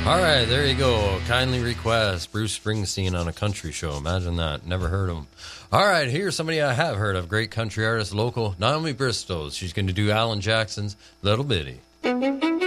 All right, there you go. Kindly request Bruce Springsteen on a country show. Imagine that. Never heard of him. All right, here's somebody I have heard of. Great country artist, local, Naomi Bristol. She's going to do Alan Jackson's Little Bitty.